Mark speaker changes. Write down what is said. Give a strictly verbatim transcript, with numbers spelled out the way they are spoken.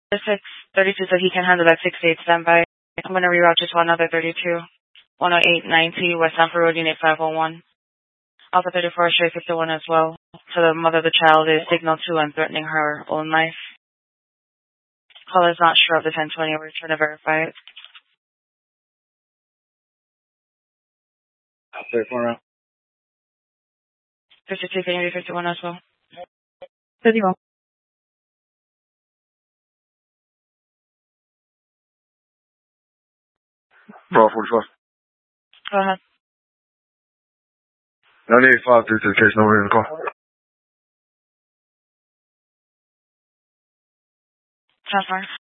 Speaker 1: six thirty-two said he can handle that six eight standby. I'm going to reroute you to another thirty-two. one oh eight ninety West Sanford Road, Unit five oh one. Alpha thirty-four, Sherry fifty-one as well. So the mother of the child is signal two and threatening her own life. Caller is not sure of the ten twenty. We're trying to verify it.
Speaker 2: thirty-four now.
Speaker 1: fifty-two, can you read fifty-one as well?
Speaker 3: fifty-one.
Speaker 2: Bro, forty-four.
Speaker 1: Go ahead.
Speaker 2: ninety-eight five three to the case number in the call.
Speaker 1: Transfer.